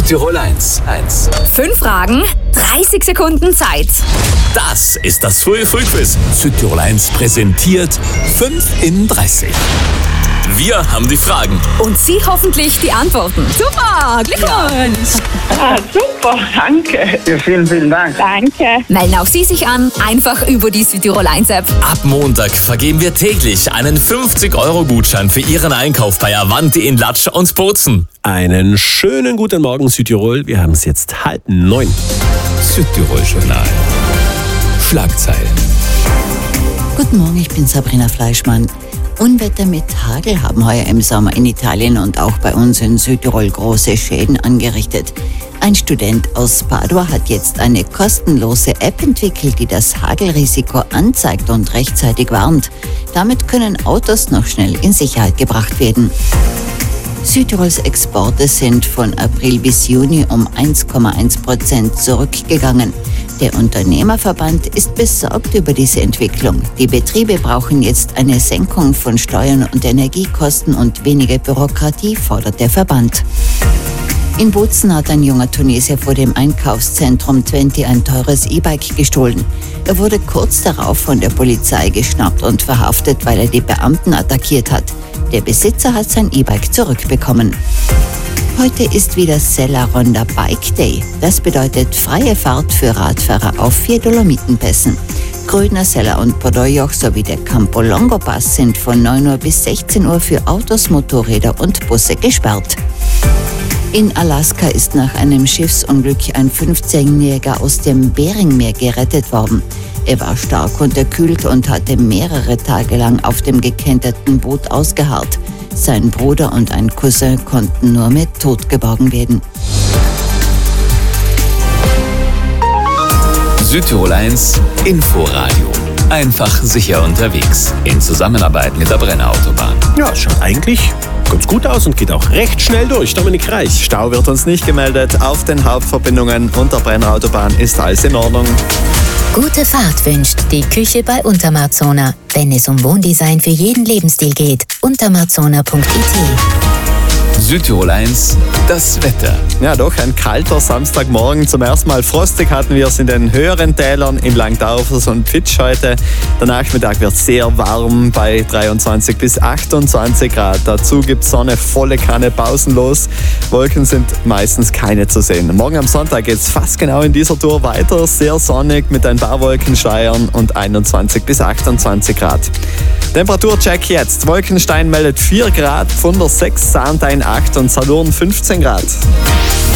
Südtirol 1. 5 Fragen, 30 Sekunden Zeit. Das ist das Frühe-Früh-Quiz. Südtirol 1 präsentiert 5 in 30. Wir haben die Fragen. Und Sie hoffentlich die Antworten. Super, Glückwunsch! Super, danke. Ja, vielen Dank. Danke. Melden auch Sie sich an, einfach über die Südtirol 1 App. Ab Montag vergeben wir täglich einen 50-Euro-Gutschein für Ihren Einkauf bei Avanti in Latsch und Bozen. Einen schönen guten Morgen, Südtirol. Wir haben es jetzt 8:30. Südtirol-Journal. Schlagzeilen. Guten Morgen, ich bin Sabrina Fleischmann. Unwetter mit Hagel haben heuer im Sommer in Italien und auch bei uns in Südtirol große Schäden angerichtet. Ein Student aus Padua hat jetzt eine kostenlose App entwickelt, die das Hagelrisiko anzeigt und rechtzeitig warnt. Damit können Autos noch schnell in Sicherheit gebracht werden. Südtirols Exporte sind von April bis Juni um 1,1% zurückgegangen. Der Unternehmerverband ist besorgt über diese Entwicklung. Die Betriebe brauchen jetzt eine Senkung von Steuern und Energiekosten und weniger Bürokratie, fordert der Verband. In Bozen hat ein junger Tunesier vor dem Einkaufszentrum 20 ein teures E-Bike gestohlen. Er wurde kurz darauf von der Polizei geschnappt und verhaftet, weil er die Beamten attackiert hat. Der Besitzer hat sein E-Bike zurückbekommen. Heute ist wieder Sella Ronda Bike Day. Das bedeutet freie Fahrt für Radfahrer auf 4 Dolomitenpässen. Grödner, Sella und Podoyoch sowie der Campo Longo Pass sind von 9 Uhr bis 16 Uhr für Autos, Motorräder und Busse gesperrt. In Alaska ist nach einem Schiffsunglück ein 15-Jähriger aus dem Beringmeer gerettet worden. Er war stark unterkühlt und hatte mehrere Tage lang auf dem gekenterten Boot ausgeharrt. Sein Bruder und ein Cousin konnten nur mit Tod geborgen werden. Südtirol 1 Inforadio. Einfach sicher unterwegs. In Zusammenarbeit mit der Brenner Autobahn. Ja, schaut eigentlich ganz gut aus und geht auch recht schnell durch. Dominik Reich. Stau wird uns nicht gemeldet. Auf den Hauptverbindungen und der Brenner Autobahn ist alles in Ordnung. Gute Fahrt wünscht die Küche bei Untermarzona. Wenn es um Wohndesign für jeden Lebensstil geht, untermarzona.it. Südtirol 1, das Wetter. Ja, doch, ein kalter Samstagmorgen. Zum ersten Mal frostig hatten wir es in den höheren Tälern in Langdaufers und Fitsch heute. Der Nachmittag wird sehr warm bei 23 bis 28 Grad. Dazu gibt es Sonne volle Kanne pausenlos. Wolken sind meistens keine zu sehen. Morgen am Sonntag geht es fast genau in dieser Tour weiter. Sehr sonnig mit ein paar Wolkenschleiern und 21 bis 28 Grad. Temperaturcheck jetzt. Wolkenstein meldet 4 Grad, Pfunder 6, Sarntein 8 und Salurn 15 Grad.